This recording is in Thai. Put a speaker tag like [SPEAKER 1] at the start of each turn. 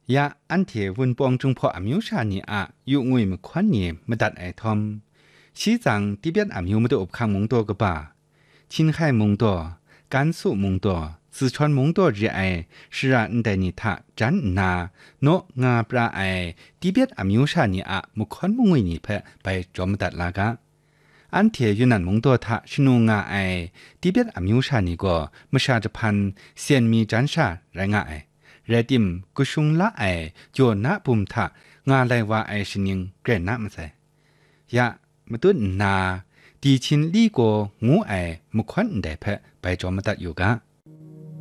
[SPEAKER 1] ยาอันเทวุนปองจงพออมิวชานีอะอยู่งวยมควันเนี่ยมาดัดไอทอมชี้จังที่เบียนอมิวมาตัวอบคังมงตัวก็ป่าชินไข่มงตัว甘肃มงตัว四川มงตัวรีไอ是啊นแต่นี่ท่าจันนาโนงาปลาไอที่เบียนอมิวชานีอะมควันมงวยนี่เพะไปจอมดัดลากะอันเทอยู่นั่นมงตัวท่าชนูงาไอที่เบียนอมิวชานีก็มชาจะพันเซียนมีจันชาไรงาไอเรดิมกุชุงละไอโยนะปุ่มทะงาไลว่าไอชินิงเกรนะมาใส่ยะมาตุนนาดีชินลี่โกงูไอมุขวัญได้เพะไปจอมตัดอยู่กะ